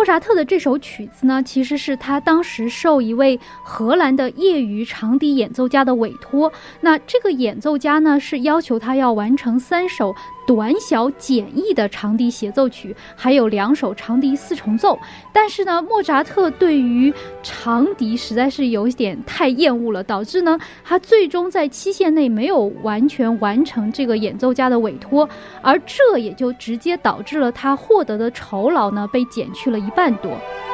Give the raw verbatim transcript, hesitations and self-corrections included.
莫扎特的这首曲子呢，其实是他当时受一位荷兰的业余长笛演奏家的委托。那这个演奏家呢，是要求他要完成三首短小简易的长笛协奏曲，还有两首长笛四重奏。但是呢，莫扎特对于长笛实在是有一点太厌恶了，导致呢，他最终在期限内没有完全完成这个演奏家的委托，而这也就直接导致了他获得的酬劳呢被减去了一半多。